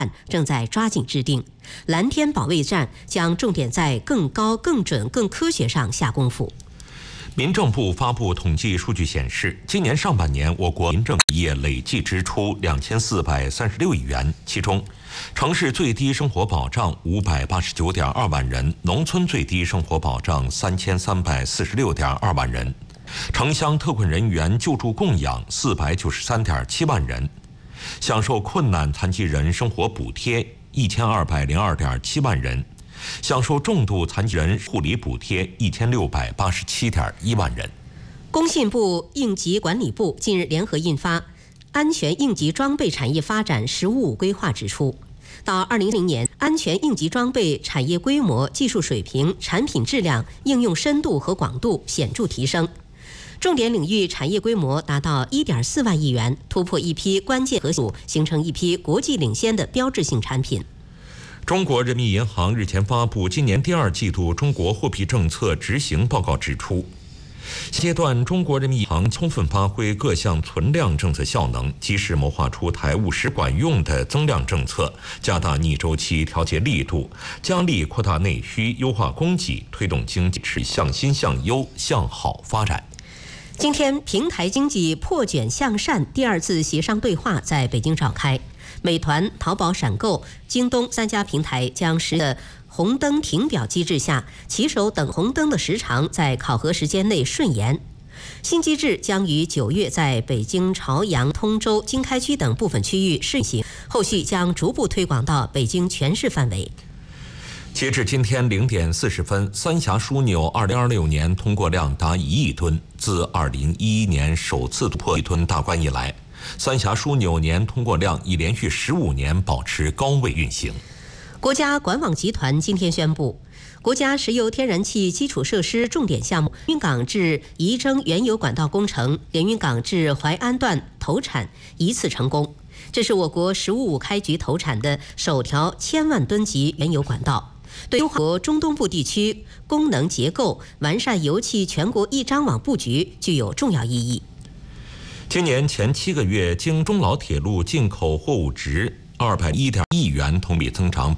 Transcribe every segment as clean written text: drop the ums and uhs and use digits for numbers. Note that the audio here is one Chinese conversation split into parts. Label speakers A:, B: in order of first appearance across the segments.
A: 正在抓紧制定，蓝天保卫战将重点在更高、更准、更科学上下功夫。
B: 民政部发布统计数据显示，今年上半年我国民政业累计支出2436亿元，其中城市最低生活保障589.2万人，农村最低生活保障3346.2万人，城乡特困人员救助供养493.7万人，享受困难残疾人生活补贴1202.7万人，享受重度残疾人护理补贴1687.1万人。
A: 工信部应急管理部近日联合印发《安全应急装备产业发展“十五五”规划》，指出，到2010年，安全应急装备产业规模、技术水平、产品质量、应用深度和广度显著提升，重点领域产业规模达到1.4万亿元，突破一批关键核心，形成一批国际领先的标志性产品。
B: 中国人民银行日前发布今年第2季度中国货币政策执行报告，指出，现阶段中国人民银行充分发挥各项存量政策效能，及时谋划出台务实管用的增量政策，加大逆周期调节力度，加力扩大内需，优化供给，推动经济向新向优向好发展。
A: 今天，平台经济破卷向善第2次协商对话在北京召开。美团、淘宝闪购、京东3家平台将实施红灯停表机制下，骑手等红灯的时长在考核时间内顺延。新机制将于9月在北京、朝阳、通州、经开区等部分区域试行，后续将逐步推广到北京全市范围。
B: 截至今天0点40分，三峡枢纽2026年通过量达1亿吨，自2011年首次突破1亿吨大关以来，三峡枢纽年通过量已连续15年保持高位运行。
A: 国家管网集团今天宣布，国家石油天然气基础设施重点项目连云港至仪征原油管道工程、连云港至淮安段投产一次成功，这是我国“十五五”开局投产的首条1000万吨级原油管道，对优化中东部地区功能结构、完善油气全国一张网布局具有重要意义。
B: 今年前7个月，经中老铁路进口货物值201.1亿元，同比增长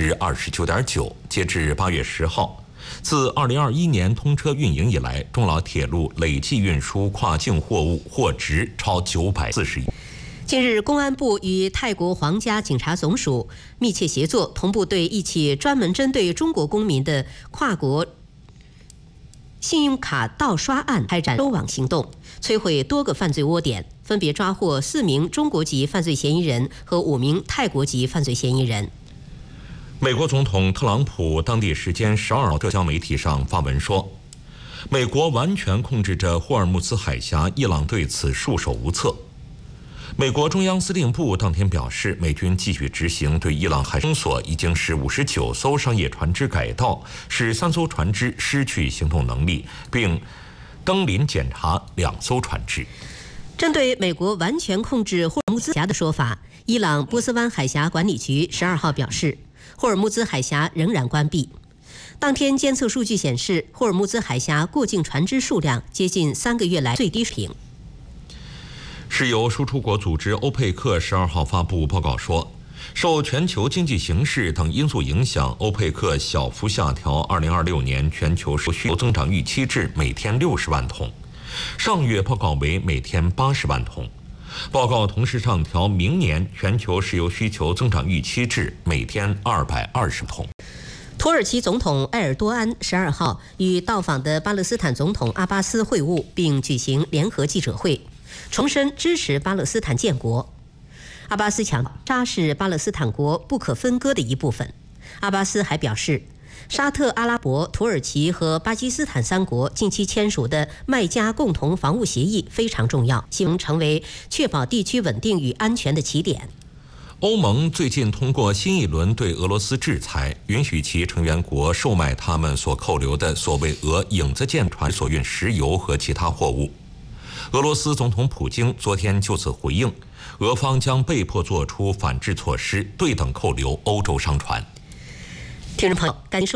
B: 29.9%。截至8月10号，自2021年通车运营以来，中老铁路累计运输跨境货物货值超940亿。
A: 近日，公安部与泰国皇家警察总署密切协作，同步对一起专门针对中国公民的跨国信用卡盗刷案开展收网行动，摧毁多个犯罪窝点，分别抓获4名中国籍犯罪嫌疑人和5名泰国籍犯罪嫌疑人。
B: 美国总统特朗普当地时间12号社交媒体上发文说，美国完全控制着霍尔木兹海峡，伊朗对此束手无策。美国中央司令部当天表示，美军继续执行对伊朗海封锁，已经使59艘商业船只改道，使3艘船只失去行动能力，并登临检查2艘船只。
A: 针对美国完全控制霍尔木兹海峡的说法，伊朗波斯湾海峡管理局12号表示，霍尔木兹海峡仍然关闭。当天监测数据显示，霍尔木兹海峡过境船只数量接近3个月来最低水平。
B: 石油输出国组织欧佩克12号发布报告说，受全球经济形势等因素影响，欧佩克小幅下调2026年全球需求增长预期至每天60万桶，上月报告为每天80万桶。报告同时上调明年全球石油需求增长预期至每天220桶。
A: 土耳其总统埃尔多安12号与到访的巴勒斯坦总统阿巴斯会晤，并举行联合记者会，重申支持巴勒斯坦建国。阿巴斯强调，沙是巴勒斯坦国不可分割的一部分。阿巴斯还表示，沙特阿拉伯、土耳其和巴基斯坦3国近期签署的麦加共同防务协议非常重要，希望成为确保地区稳定与安全的起点。
B: 欧盟最近通过新一轮对俄罗斯制裁，允许其成员国售卖他们所扣留的所谓俄影子舰船所运石油和其他货物。俄罗斯总统普京昨天就此回应，俄方将被迫做出反制措施，对等扣留欧洲商船。
A: 听众朋友，感谢收